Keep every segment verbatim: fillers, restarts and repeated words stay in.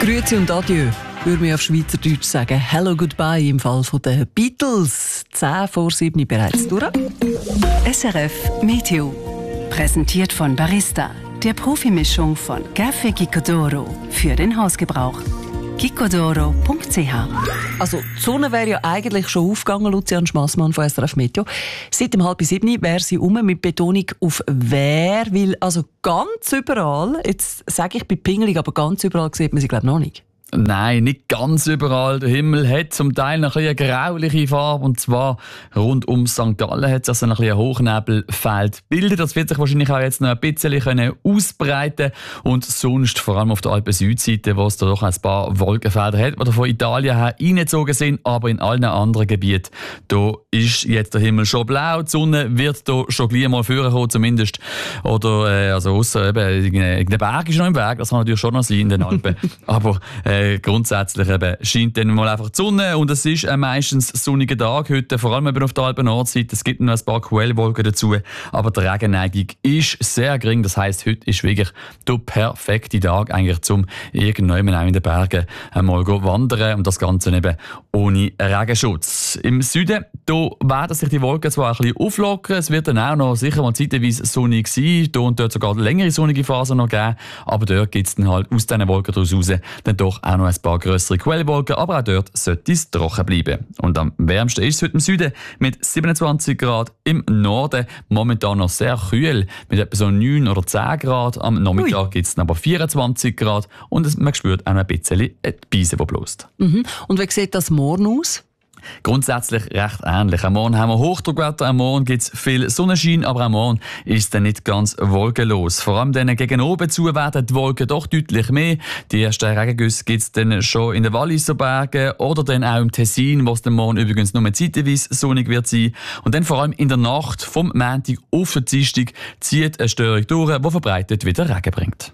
Grüezi und Adieu, würde man auf Schweizerdeutsch sagen. Hello, goodbye im Fall der Beatles. zehn vor sieben bereits durch. S R F Meteo. Präsentiert von Barista, der Profimischung von Café Gicodoro für den Hausgebrauch. gicodoro punkt c h. Also, die Sonne wäre ja eigentlich schon aufgegangen, Lucian Schmassmann von S R F Meteo. Seit dem halb sieben wäre sie um, mit Betonung auf «wär», weil also ganz überall, jetzt sage ich, bin pingelig, aber ganz überall sieht man sie, glaube ich, noch nicht. Nein, nicht ganz überall. Der Himmel hat zum Teil noch ein eine grauliche Farbe. Und zwar rund um Sankt Gallen hat sich also noch ein, ein Hochnebelfeld gebildet. Das wird sich wahrscheinlich auch jetzt noch ein bisschen können ausbreiten. Und sonst, vor allem auf der Alpen-Südseite, wo es da doch ein paar Wolkenfelder hat, die von Italien her reingezogen sind. Aber in allen anderen Gebieten, da ist jetzt der Himmel schon blau. Die Sonne wird da schon gleich mal vorkommen, zumindest. Oder, äh, also ausser eben, irgendein Berg ist noch im Weg. Das kann natürlich schon noch sein in den Alpen. Aber, äh, grundsätzlich eben scheint dann mal einfach die Sonne und es ist ein meistens sonniger Tag heute, vor allem eben auf der Alpen-Nordseite. Es gibt noch ein paar Quellwolken dazu, aber die Regenneigung ist sehr gering. Das heisst, heute ist wirklich der perfekte Tag eigentlich, zum irgendwann auch in den Bergen einmal wandern und das Ganze eben ohne Regenschutz. Im Süden, da werden sich die Wolken zwar ein bisschen auflockern, es wird dann auch noch sicher mal zeitweise sonnig sein, da und dort sogar längere sonnige Phasen noch geben, aber dort gibt es dann halt aus diesen Wolken daraus raus dann doch auch noch ein paar grössere Quellwolken, aber auch dort sollte es trocken bleiben. Und am wärmsten ist es heute im Süden mit siebenundzwanzig Grad, im Norden momentan noch sehr kühl mit etwa so neun oder zehn Grad. Am Nachmittag gibt es aber vierundzwanzig Grad und man spürt auch ein bisschen die Beise, die bläst. Mhm. Und wie sieht das morgen aus? Grundsätzlich recht ähnlich. Am Morgen haben wir Hochdruckwetter, am Morgen gibt es viel Sonnenschein, aber am Morgen ist es dann nicht ganz wolkenlos. Vor allem dann gegen oben zu werden die Wolken doch deutlich mehr. Die ersten Regengüsse gibt es dann schon in den Walliser Bergen oder dann auch im Tessin, wo es dann morgen übrigens nur zeitweise sonnig wird sein. Und dann vor allem in der Nacht vom Montag auf den Dienstag zieht eine Störung durch, die verbreitet wieder Regen bringt.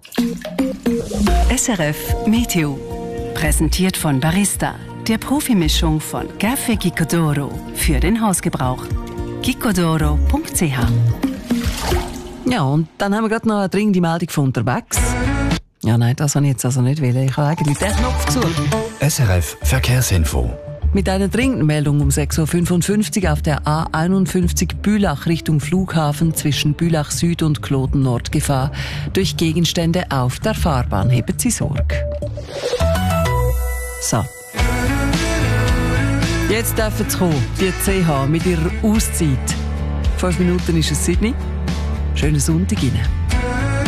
S R F Meteo. Präsentiert von Barista, der Profimischung von Café Gicodoro für den Hausgebrauch. gicodoro punkt c h. Ja, und dann haben wir gerade noch eine dringende Meldung von unterwegs. Ja, nein, das habe ich jetzt also nicht wollen. Ich habe eigentlich den Knopf zu. S R F Verkehrsinfo. Mit einer dringenden Meldung um sechs Uhr fünfundfünfzig auf der A einundfünfzig Bülach Richtung Flughafen zwischen Bülach Süd und Kloten Nord Gefahr durch Gegenstände auf der Fahrbahn. Heben Sie Sorge. So. Jetzt dürfen Sie kommen, die C H mit ihrer Auszeit. Fünf Minuten ist es Sydney. Schönen Sonntag Ihnen.